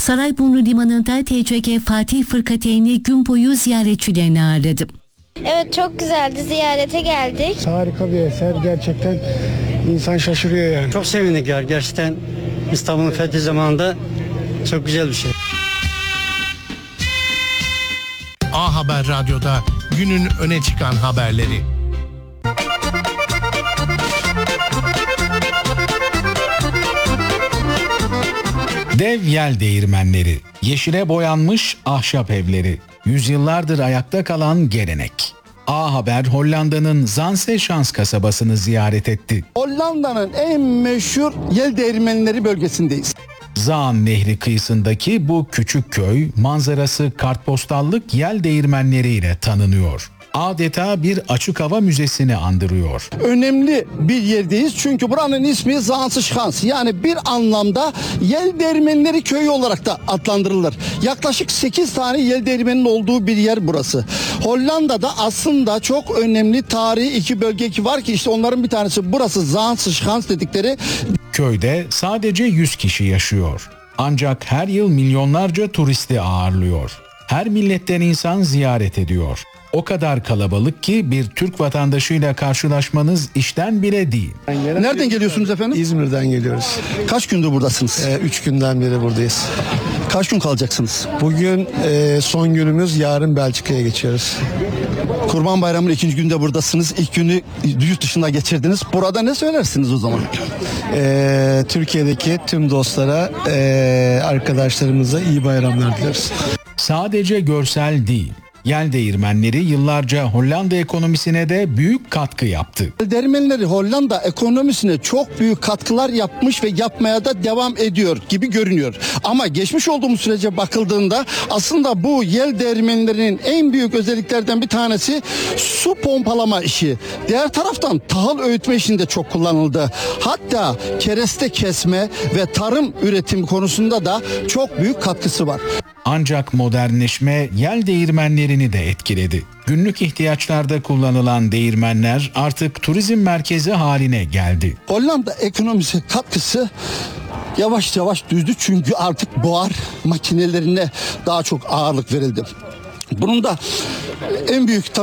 Sarayburnu Limanı'nda TCK Fatih Fırkateyni gün boyu ziyaretçilerini ağırladı. Evet, çok güzeldi, ziyarete geldik. Harika bir eser, gerçekten insan şaşırıyor yani. Çok sevindik ya, gerçekten İstanbul'un fethi zamanında çok güzel bir şey. A Haber Radyo'da günün öne çıkan haberleri. Dev yel değirmenleri, yeşile boyanmış ahşap evleri, yüzyıllardır ayakta kalan gelenek. A Haber Hollanda'nın Zandsechans kasabasını ziyaret etti. Hollanda'nın en meşhur yel değirmenleri bölgesindeyiz. Zaan Nehri kıyısındaki bu küçük köy manzarası kartpostallık yel değirmenleriyle tanınıyor. Adeta bir açık hava müzesini andırıyor. Önemli bir yerdeyiz çünkü buranın ismi Zandsechans, yani bir anlamda yel değirmenleri köyü olarak da adlandırılır. Yaklaşık 8 tane yel değirmeninin olduğu bir yer burası. Hollanda'da aslında çok önemli tarihi iki bölge var ki işte onların bir tanesi burası, Zandsechans dedikleri. Köyde sadece 100 kişi yaşıyor. Ancak her yıl milyonlarca turisti ağırlıyor. Her milletten insan ziyaret ediyor. O kadar kalabalık ki bir Türk vatandaşıyla karşılaşmanız işten bile değil. Nereden geliyorsunuz efendim? İzmir'den geliyoruz. Kaç gündür buradasınız? 3 günden beri buradayız. Kaç gün kalacaksınız? Bugün son günümüz, yarın Belçika'ya geçiyoruz. Kurban Bayramı'nın 2. günde buradasınız. İlk günü yurt dışında geçirdiniz. Burada ne söylersiniz o zaman? Türkiye'deki tüm dostlara, arkadaşlarımıza iyi bayramlar diliyoruz. Sadece görsel değil. Yel değirmenleri yıllarca Hollanda ekonomisine de büyük katkı yaptı. Yel değirmenleri Hollanda ekonomisine çok büyük katkılar yapmış ve yapmaya da devam ediyor gibi görünüyor. Ama geçmiş olduğumuz sürece bakıldığında aslında bu yel değirmenlerinin en büyük özelliklerden bir tanesi su pompalama işi. Diğer taraftan tahıl öğütme işinde çok kullanıldı. Hatta kereste kesme ve tarım üretimi konusunda da çok büyük katkısı var. Ancak modernleşme yel değirmenlerini de etkiledi. Günlük ihtiyaçlarda kullanılan değirmenler artık turizm merkezi haline geldi. Hollanda ekonomisi katkısı yavaş yavaş düştü çünkü artık buhar makinelerine daha çok ağırlık verildi. Bunun da en büyük